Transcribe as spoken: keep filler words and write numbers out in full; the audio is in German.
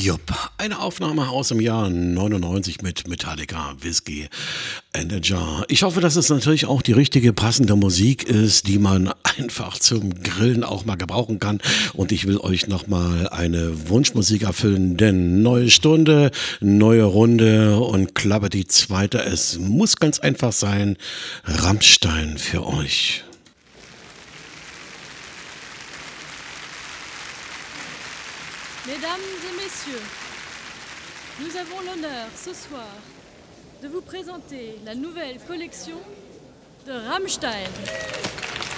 Jupp, eine Aufnahme aus dem Jahr neunundneunzig mit Metallica, Whiskey and a Jar. Ich hoffe, dass es natürlich auch die richtige, passende Musik ist, die man einfach zum Grillen auch mal gebrauchen kann. Und ich will euch nochmal eine Wunschmusik erfüllen, denn neue Stunde, neue Runde und Klappe die zweite. Es muss ganz einfach sein. Rammstein für euch. Mesdames et messieurs, nous avons l'honneur ce soir de vous présenter la nouvelle collection de Rammstein.